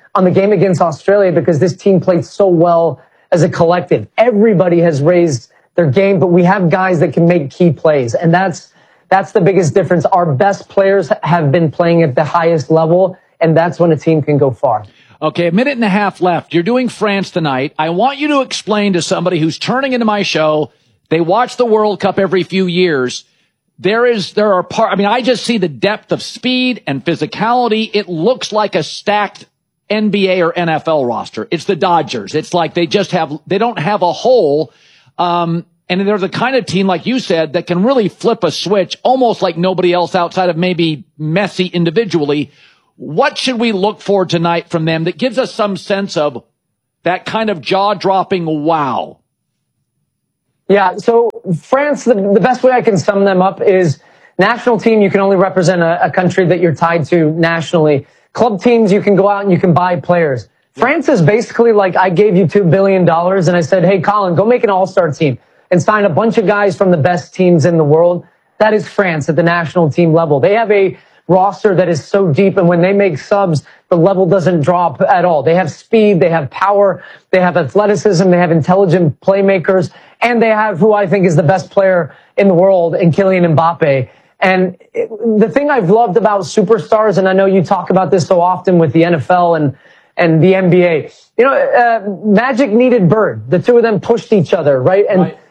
on the game against Australia because this team played so well as a collective. Everybody has raised their game, but we have guys that can make key plays. And that's, that's the biggest difference. Our best players have been playing at the highest level, and that's when a team can go far. Okay, a minute and a half left. You're doing France tonight. I want you to explain to somebody who's turning into my show, they watch the World Cup every few years. There is, there are part, I mean, I just see the depth of speed and physicality. It looks like a stacked N B A or N F L roster. It's the Dodgers. It's like they just have, they don't have a hole. Um, and they're the kind of team, like you said, that can really flip a switch almost like nobody else outside of maybe Messi individually. What should we look for tonight from them that gives us some sense of that kind of jaw-dropping wow? Yeah, so France, the, the best way I can sum them up is national team, you can only represent a, a country that you're tied to nationally. Club teams, you can go out and you can buy players. Yeah. France is basically like I gave you two billion dollars and I said, hey, Colin, go make an all-star team and sign a bunch of guys from the best teams in the world. That is France at the national team level. They have a roster that is so deep, and when they make subs, the level doesn't drop at all. They have speed, they have power, they have athleticism, they have intelligent playmakers, and they have who I think is the best player in the world in Kylian Mbappe. And it, the thing I've loved about superstars, and I know you talk about this so often with the N F L and, and the N B A, you know, uh, Magic needed Bird. The two of them pushed each other, right? And right.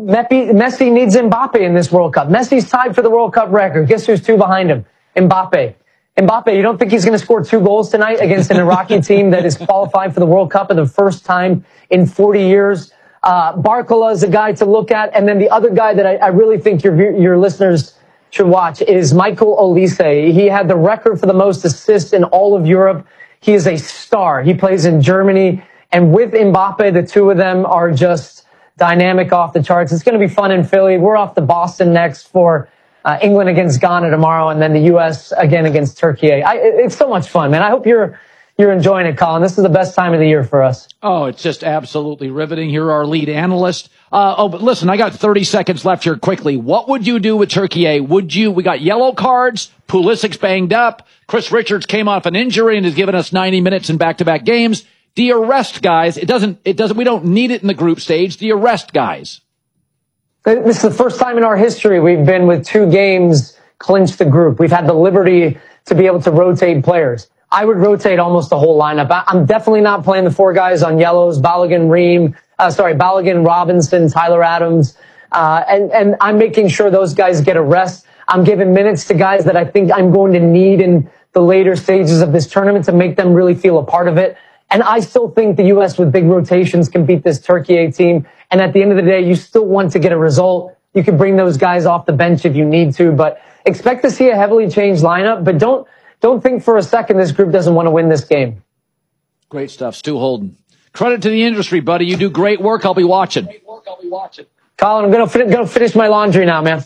Messi needs Mbappe in this World Cup. Messi's tied for the World Cup record. Guess who's two behind him? Mbappe. Mbappe, you don't think he's going to score two goals tonight against an Iraqi team that is qualified for the World Cup for the first time in forty years? Uh, Barcola is a guy to look at. And then the other guy that I, I really think your, your listeners should watch is Michael Olise. He had the record for the most assists in all of Europe. He is a star. He plays in Germany. And with Mbappe, the two of them are just dynamic off the charts. It's going to be fun in Philly. We're off to Boston next for Uh, England against Ghana tomorrow, and then the U S again against Turkey. I, it's so much fun, man. I hope you're you're enjoying it, Colin. This is the best time of the year for us. Oh, it's just absolutely riveting. You're our lead analyst. Uh, oh, but listen, I got thirty seconds left here quickly. What would you do with Turkey? Would you, we got yellow cards, Pulisic's banged up, Chris Richards came off an injury and has given us ninety minutes in back-to-back games. Do you rest guys? It doesn't, it doesn't, we don't need it in the group stage. Do you rest guys? This is the first time in our history we've been with two games clinch the group. We've had the liberty to be able to rotate players. I would rotate almost the whole lineup. I'm definitely not playing the four guys on yellows, Balogun, Ream, uh, sorry, Balogun, Robinson, Tyler Adams, uh, and, and I'm making sure those guys get a rest. I'm giving minutes to guys that I think I'm going to need in the later stages of this tournament to make them really feel a part of it. And I still think the U S with big rotations can beat this Turkey A team. And at the end of the day, you still want to get a result. You can bring those guys off the bench if you need to, but expect to see a heavily changed lineup. But don't, don't think for a second this group doesn't want to win this game. Great stuff, Stu Holden. Credit to the industry, buddy. You do great work. I'll be watching. Great work. I'll be watching. Colin, I'm going to fin- go finish my laundry now, man.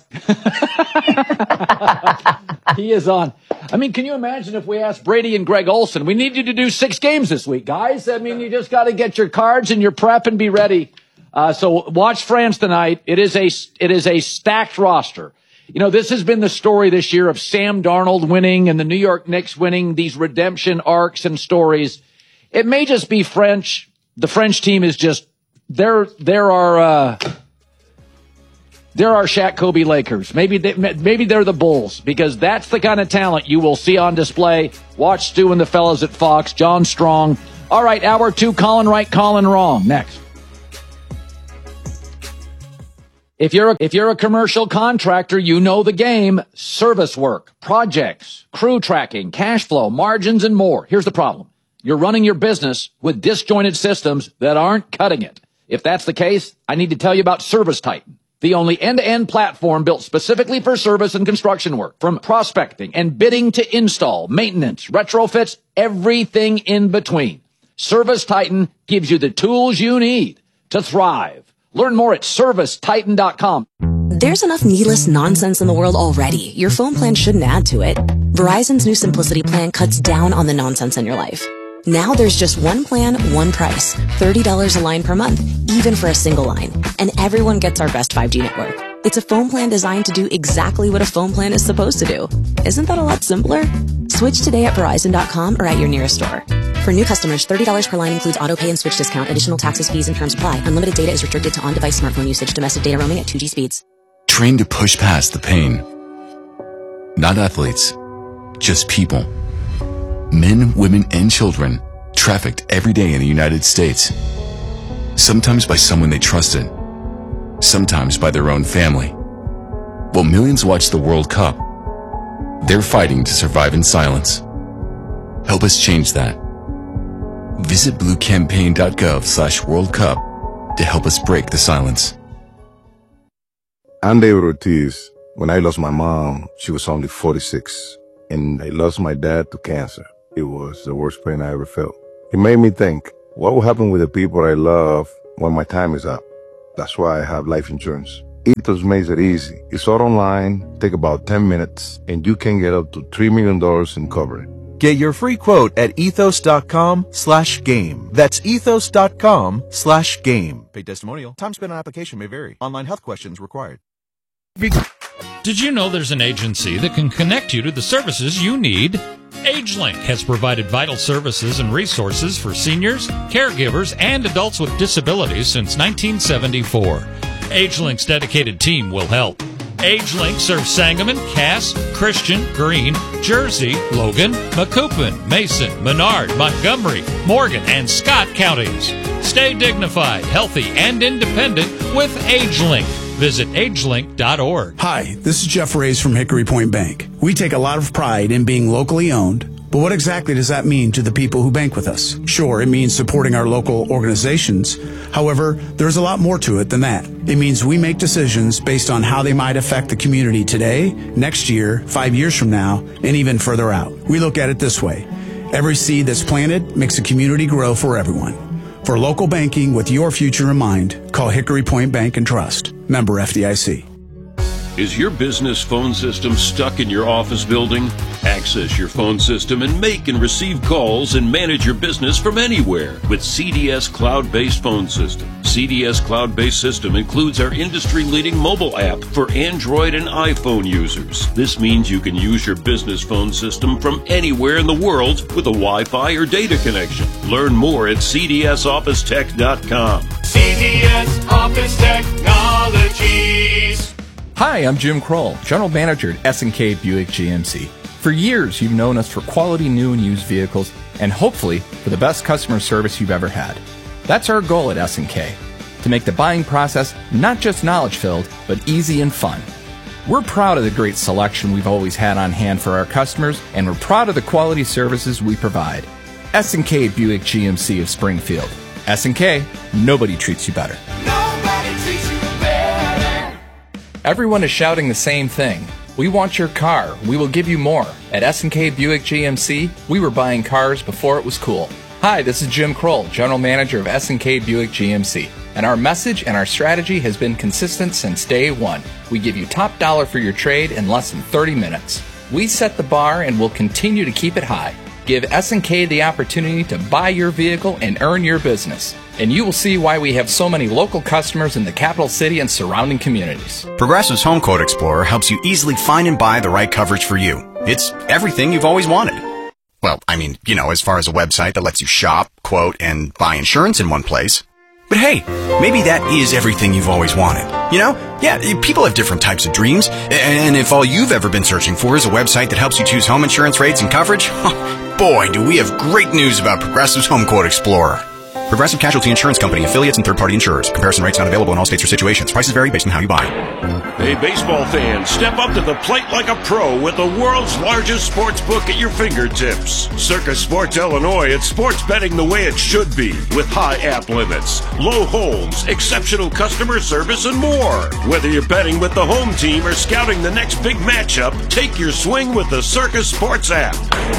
He is on. I mean, can you imagine if we asked Brady and Greg Olson, we need you to do six games this week, guys? I mean, you just got to get your cards and your prep and be ready. Uh, so watch France tonight. It is a, it is a stacked roster. You know, this has been the story this year of Sam Darnold winning and the New York Knicks winning, these redemption arcs and stories. It may just be French. The French team is just, there, there are, uh, There are Shaq Kobe Lakers. Maybe they, maybe they're the Bulls, because that's the kind of talent you will see on display. Watch Stu and the fellas at Fox. John Strong. All right, hour two, Colin right, Colin wrong. Next. If you're a, if you're a commercial contractor, you know the game. Service work, projects, crew tracking, cash flow, margins, and more. Here's the problem. You're running your business with disjointed systems that aren't cutting it. If that's the case, I need to tell you about Service Titan, the only end-to-end platform built specifically for service and construction work. From prospecting and bidding to install, maintenance, retrofits, everything in between. Service Titan gives you the tools you need to thrive. Learn more at service titan dot com. There's enough needless nonsense in the world already. Your phone plan shouldn't add to it. Verizon's new Simplicity plan cuts down on the nonsense in your life. Now there's just one plan, one price. thirty dollars a line per month, even for a single line. And everyone gets our best five G network. It's a phone plan designed to do exactly what a phone plan is supposed to do. Isn't that a lot simpler? Switch today at verizon dot com or at your nearest store. For new customers, thirty dollars per line includes auto pay and switch discount. Additional taxes, fees, and terms apply. Unlimited data is restricted to on-device smartphone usage. Domestic data roaming at two G speeds. Train to push past the pain. Not athletes, just people. Men, women, and children trafficked every day in the United States. Sometimes by someone they trusted. Sometimes by their own family. While millions watch the World Cup, they're fighting to survive in silence. Help us change that. Visit bluecampaign.gov slash World Cup to help us break the silence. I'm David Ortiz. When I lost my mom, she was only forty-six. And I lost my dad to cancer. It was the worst pain I ever felt. It made me think, what will happen with the people I love when my time is up? That's why I have life insurance. Ethos makes it easy. It's all online, take about ten minutes, and you can get up to three million dollars in coverage. Get your free quote at ethos.com slash game. That's ethos.com slash game. Paid testimonial. Time spent on application may vary. Online health questions required. Did you know there's an agency that can connect you to the services you need? AgeLink has provided vital services and resources for seniors, caregivers, and adults with disabilities since nineteen seventy-four. AgeLink's dedicated team will help. AgeLink serves Sangamon, Cass, Christian, Greene, Jersey, Logan, Macoupin, Mason, Menard, Montgomery, Morgan, and Scott counties. Stay dignified, healthy, and independent with AgeLink. Visit agelink dot org. Hi, this is Jeff Reyes from Hickory Point Bank. We take a lot of pride in being locally owned, but what exactly does that mean to the people who bank with us? Sure, it means supporting our local organizations. However, there's a lot more to it than that. It means we make decisions based on how they might affect the community today, next year, five years from now, and even further out. We look at it this way. Every seed that's planted makes a community grow for everyone. For local banking with your future in mind, call Hickory Point Bank and Trust. Member F D I C. Is your business phone system stuck in your office building? Access your phone system and make and receive calls and manage your business from anywhere with C D S Cloud-Based Phone System. C D S Cloud-Based System includes our industry-leading mobile app for Android and iPhone users. This means you can use your business phone system from anywhere in the world with a Wi-Fi or data connection. Learn more at c d s office tech dot com. C D S Office Technologies. Hi, I'm Jim Kroll, General Manager at S and K Buick G M C. For years, you've known us for quality new and used vehicles, and hopefully for the best customer service you've ever had. That's our goal at S and K, to make the buying process not just knowledge-filled, but easy and fun. We're proud of the great selection we've always had on hand for our customers, and we're proud of the quality services we provide. S and K Buick G M C of Springfield. S and K, nobody treats you better. Nobody treats you better. Everyone is shouting the same thing. We want your car. We will give you more. At S and K Buick G M C, we were buying cars before it was cool. Hi, this is Jim Kroll, General Manager of S and K Buick G M C. And our message and our strategy has been consistent since day one. We give you top dollar for your trade in less than thirty minutes. We set the bar and will continue to keep it high. Give S and K the opportunity to buy your vehicle and earn your business. And you will see why we have so many local customers in the capital city and surrounding communities. Progressive's Home Quote Explorer helps you easily find and buy the right coverage for you. It's everything you've always wanted. Well, I mean, you know, as far as a website that lets you shop, quote, and buy insurance in one place. But hey, maybe that is everything you've always wanted. You know? Yeah, people have different types of dreams. And if all you've ever been searching for is a website that helps you choose home insurance rates and coverage, boy, do we have great news about Progressive's Home Quote Explorer. Progressive Casualty Insurance Company, affiliates, and third-party insurers. Comparison rates not available in all states or situations. Prices vary based on how you buy. Hey, baseball fans, step up to the plate like a pro with the world's largest sports book at your fingertips. Circus Sports Illinois, it's sports betting the way it should be, with high app limits, low holds, exceptional customer service, and more. Whether you're betting with the home team or scouting the next big matchup, take your swing with the Circus Sports app.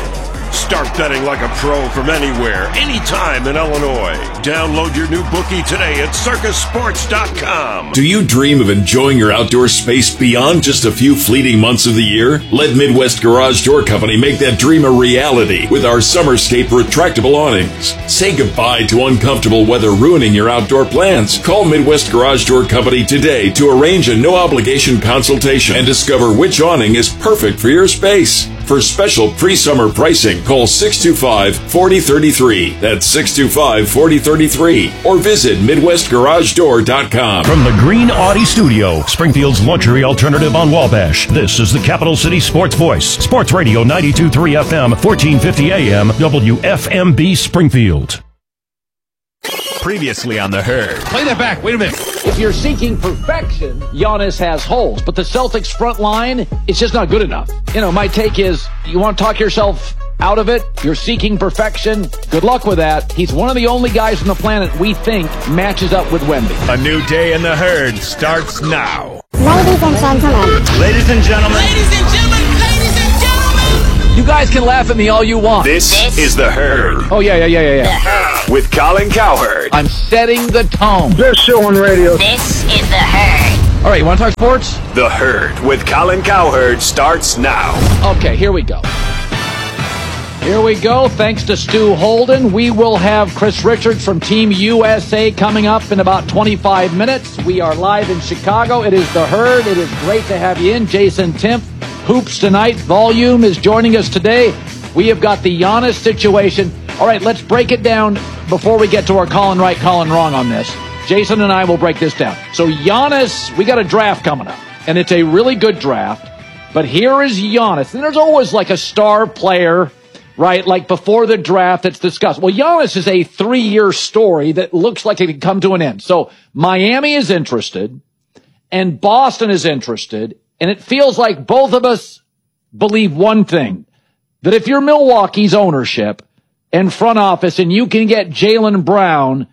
Start betting like a pro from anywhere, anytime in Illinois. Download your new bookie today at circus sports dot com. Do you dream of enjoying your outdoor space beyond just a few fleeting months of the year? Let Midwest Garage Door Company make that dream a reality with our Summerscape retractable awnings. Say goodbye to uncomfortable weather ruining your outdoor plans. Call Midwest Garage Door Company today to arrange a no-obligation consultation and discover which awning is perfect for your space. For special pre-summer pricing, call six two five, four zero three three. That's six two five, four zero three three. Or visit Midwest Garage Door dot com. From the Green Audi Studio, Springfield's luxury alternative on Wabash, this is the Capital City Sports Voice. Sports Radio ninety-two point three F M, fourteen fifty A M, W F M B Springfield. Previously on The Herd. Play that back. Wait a minute. If you're seeking perfection, Giannis has holes, but the Celtics front line, it's just not good enough. You know, my take is you want to talk yourself out of it. You're seeking perfection. Good luck with that. He's one of the only guys on the planet we think matches up with Wemby. A new day in The Herd starts now. Ladies and gentlemen. Ladies and gentlemen. Ladies and gentlemen. Ladies and gentlemen. You guys can laugh at me all you want. This, this is The Herd. Oh, yeah, yeah, yeah, yeah, yeah. With Colin Cowherd. I'm setting the tone. Best show on radio. This is The Herd. All right, you want to talk sports? The Herd with Colin Cowherd starts now. Okay, here we go. Here we go. Thanks to Stu Holden, we will have Chris Richards from Team U S A coming up in about twenty-five minutes. We are live in Chicago. It is The Herd. It is great to have you in. Jason Timpf, Hoops Tonight. Volume is joining us today. We have got the Giannis situation. All right, let's break it down before we get to our Colin right, Colin wrong on this. Jason and I will break this down. So Giannis, we got a draft coming up, and it's a really good draft. But here is Giannis. And there's always like a star player, right, like before the draft that's discussed. Well, Giannis is a three-year story that looks like it could come to an end. So Miami is interested, and Boston is interested, and it feels like both of us believe one thing, that if you're Milwaukee's ownership and front office and you can get Jaylen Brown,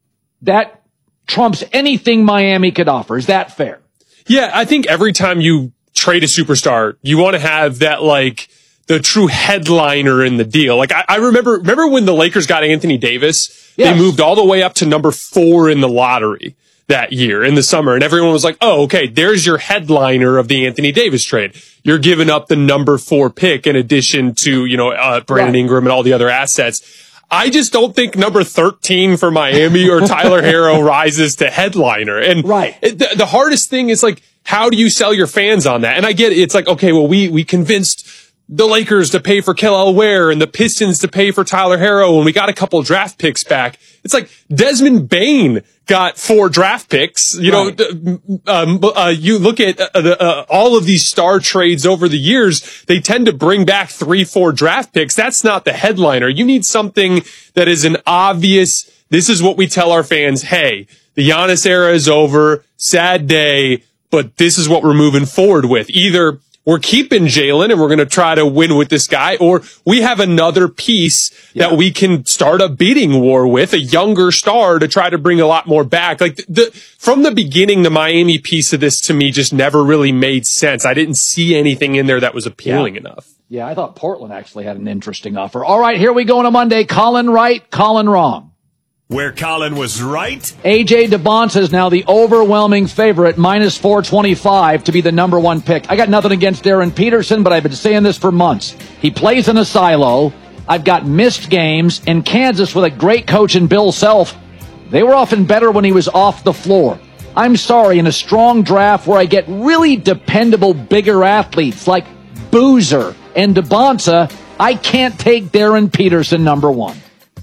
that trumps anything Miami could offer. Is that fair? Yeah, I think every time you trade a superstar, you want to have that, like, the true headliner in the deal. Like, I, I remember, remember when the Lakers got Anthony Davis? Yes. They moved all the way up to number four in the lottery that year in the summer. And everyone was like, oh, okay, there's your headliner of the Anthony Davis trade. You're giving up the number four pick in addition to, you know, uh, Brandon right. Ingram and all the other assets. I just don't think number thirteen for Miami or Tyler Hero rises to headliner. And right. it, the, the hardest thing is, like, how do you sell your fans on that? And I get it. It's like, okay, well, we, we convinced the Lakers to pay for Kel'el Ware and the Pistons to pay for Tyler Hero, and we got a couple draft picks back. It's like Desmond Bane got four draft picks. You right. know, um, uh, you look at uh, the, uh, all of these star trades over the years, they tend to bring back three, four draft picks. That's not the headliner. You need something that is an obvious, this is what we tell our fans, hey, the Giannis era is over, sad day, but this is what we're moving forward with. Either we're keeping Jaylen and we're going to try to win with this guy, or we have another piece yeah. that we can start a bidding war with, a younger star to try to bring a lot more back. Like the, the from the beginning, the Miami piece of this to me just never really made sense. I didn't see anything in there that was appealing yeah. enough. Yeah, I thought Portland actually had an interesting offer. All right, here we go on a Monday. Colin right, Colin wrong. Where Colin was right. A J DeBonta is now the overwhelming favorite, minus four twenty-five to be the number one pick. I got nothing against Darren Peterson, but I've been saying this for months. He plays in a silo. I've got missed games. And Kansas, with a great coach in Bill Self, they were often better when he was off the floor. I'm sorry, in a strong draft where I get really dependable, bigger athletes like Boozer and DeBonta, I can't take Darren Peterson number one.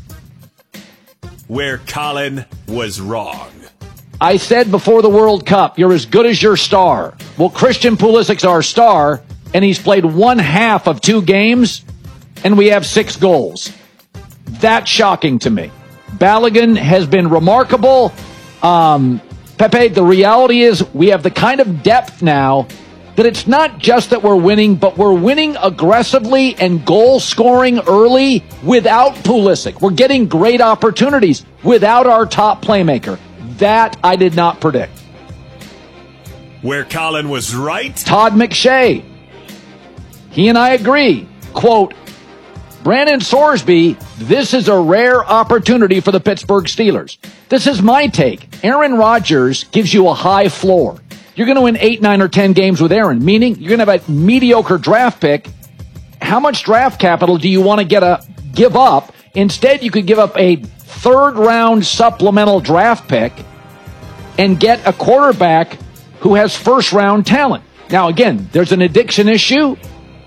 Where Colin was wrong. I said before the World Cup, you're as good as your star. Well, Christian Pulisic's our star, and he's played one half of two games, and we have six goals. That's shocking to me. Balogun has been remarkable. Um, Pepe, the reality is we have the kind of depth now that it's not just that we're winning, but we're winning aggressively and goal scoring early without Pulisic. We're getting great opportunities without our top playmaker. That I did not predict. Where Colin was right. Todd McShay. He and I agree. Quote, Brandon Sorsby, this is a rare opportunity for the Pittsburgh Steelers. This is my take. Aaron Rodgers gives you a high floor. You're going to win eight, nine, or ten games with Aaron, meaning you're going to have a mediocre draft pick. How much draft capital do you want to get a give up? Instead, you could give up a third-round supplemental draft pick and get a quarterback who has first-round talent. Now, again, there's an addiction issue. The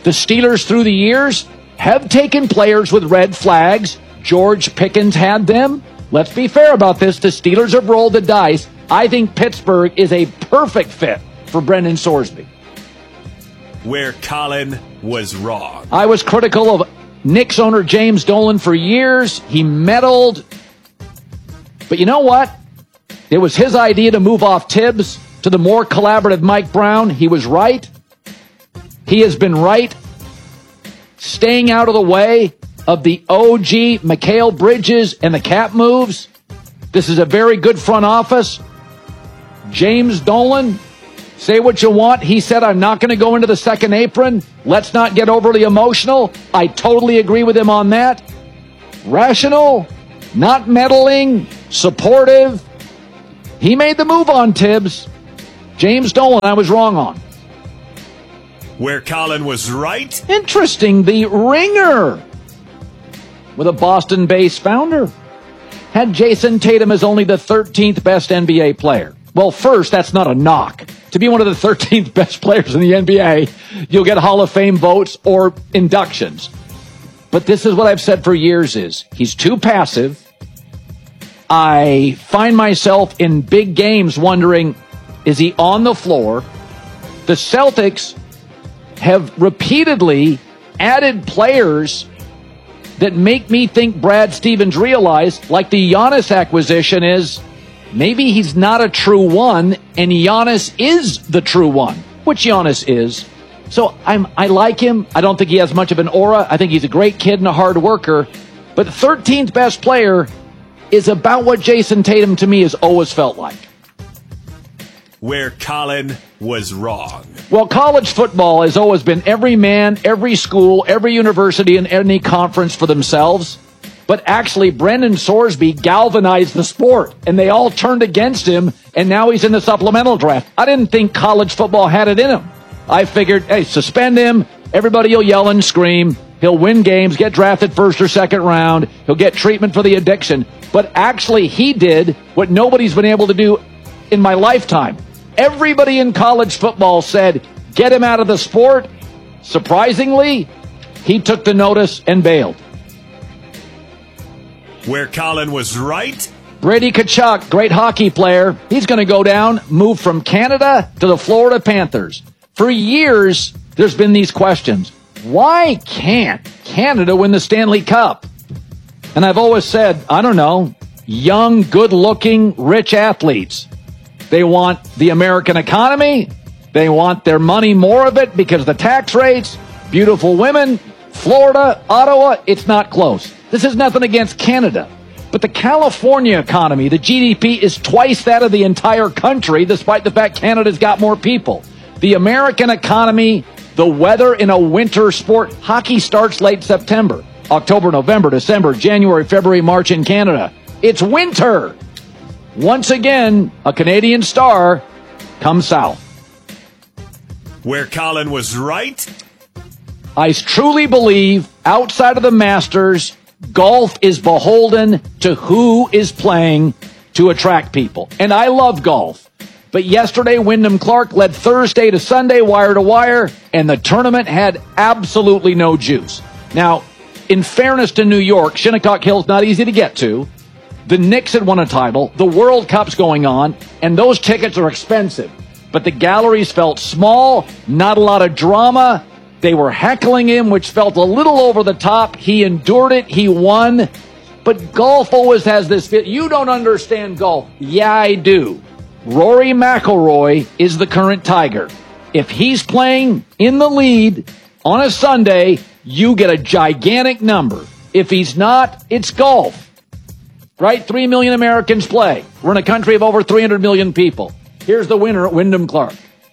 The Steelers through the years have taken players with red flags. George Pickens had them. Let's be fair about this. The Steelers have rolled the dice. I think Pittsburgh is a perfect fit for Brendan Sorsby. Where Colin was wrong. I was critical of Knicks owner James Dolan for years. He meddled. But you know what? It was his idea to move off Tibbs to the more collaborative Mike Brown. He was right. He has been right. Staying out of the way of the O G, Mikal Bridges, and the cap moves. This is a very good front office. James Dolan, say what you want. He said, I'm not going to go into the second apron. Let's not get overly emotional. I totally agree with him on that. Rational, not meddling, supportive. He made the move on Tibbs. James Dolan, I was wrong on. Where Colin was right. Interesting. The Ringer, with a Boston-based founder, had Jason Tatum as only the thirteenth best N B A player. Well, first, that's not a knock. To be one of the thirteenth best players in the N B A, you'll get Hall of Fame votes or inductions. But this is what I've said for years is, he's too passive. I find myself in big games wondering, is he on the floor? The Celtics have repeatedly added players that make me think Brad Stevens realized, like the Giannis acquisition is, maybe he's not a true one, and Giannis is the true one, which Giannis is. So I'm, I like him. I don't think he has much of an aura. I think he's a great kid and a hard worker. But the thirteenth best player is about what Jason Tatum to me has always felt like. Where Colin was wrong. Well, college football has always been every man, every school, every university, and any conference for themselves. But actually, Brendan Sorsby galvanized the sport, and they all turned against him, and now he's in the supplemental draft. I didn't think college football had it in him. I figured, hey, suspend him. Everybody will yell and scream. He'll win games, get drafted first or second round. He'll get treatment for the addiction. But actually, he did what nobody's been able to do in my lifetime. Everybody in college football said, get him out of the sport. Surprisingly, he took the notice and bailed. Where Colin was right. Brady Tkachuk, great hockey player. He's going to go down, move from Canada to the Florida Panthers. For years, there's been these questions. Why can't Canada win the Stanley Cup? And I've always said, I don't know, young, good-looking, rich athletes. They want the American economy. They want their money, more of it, because of the tax rates. Beautiful women. Florida, Ottawa, it's not close. This is nothing against Canada. But the California economy, the G D P, is twice that of the entire country, despite the fact Canada's got more people. The American economy, the weather in a winter sport. Hockey starts late September. October, November, December, January, February, March in Canada. It's winter. Once again, a Canadian star comes south. Where Colin was right. I truly believe, outside of the Masters, golf is beholden to who is playing to attract people. And I love golf. But yesterday, Wyndham Clark led Thursday to Sunday, wire to wire, and the tournament had absolutely no juice. Now, in fairness to New York, Shinnecock Hill's not easy to get to. The Knicks had won a title. The World Cup's going on, and those tickets are expensive. But the galleries felt small, not a lot of drama. They were heckling him, which felt a little over the top. He endured it. He won. But golf always has this fit. You don't understand golf. Yeah, I do. Rory McIlroy is the current Tiger. If he's playing in the lead on a Sunday, you get a gigantic number. If he's not, it's golf. Right? Three million Americans play. We're in a country of over three hundred million people. Here's the winner at Wyndham Clark.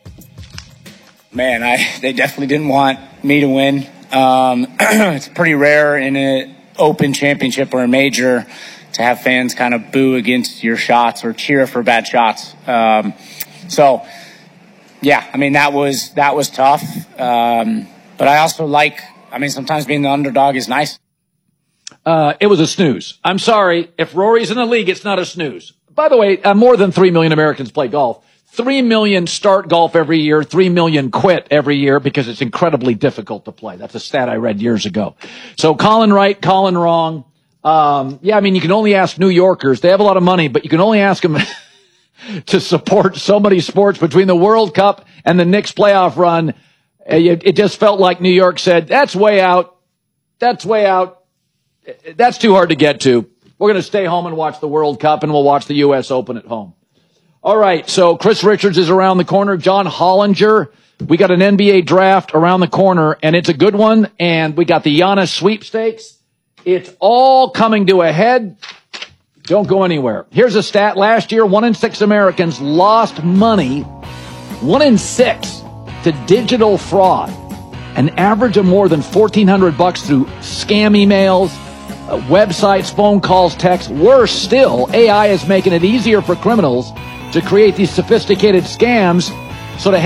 Man, I they definitely didn't want me to win. Um, it's pretty rare in an open championship or a major to have fans kind of boo against your shots or cheer for bad shots. Um, so, yeah, I mean, that was that was tough. Um, but I also like, I mean, sometimes being the underdog is nice. Uh, it was a snooze. I'm sorry. If Rory's in the league, it's not a snooze. By the way, uh, more than three million Americans play golf. Three million start golf every year, three million quit every year because it's incredibly difficult to play. That's a stat I read years ago. So Colin right, Colin wrong. Um, yeah, I mean, you can only ask New Yorkers. They have a lot of money, but you can only ask them to support so many sports between the World Cup and the Knicks playoff run. It just felt like New York said, that's way out. That's way out. That's too hard to get to. We're going to stay home and watch the World Cup, and we'll watch the U S Open at home. All right, so Chris Richards is around the corner. John Hollinger. We got an N B A draft around the corner, and it's a good one. And we got the Giannis sweepstakes. It's all coming to a head. Don't go anywhere. Here's a stat. Last year, one in six Americans lost money, one in six, to digital fraud. An average of more than fourteen hundred bucks through scam emails, uh, websites, phone calls, texts. Worse still, A I is making it easier for criminals to create these sophisticated scams. So to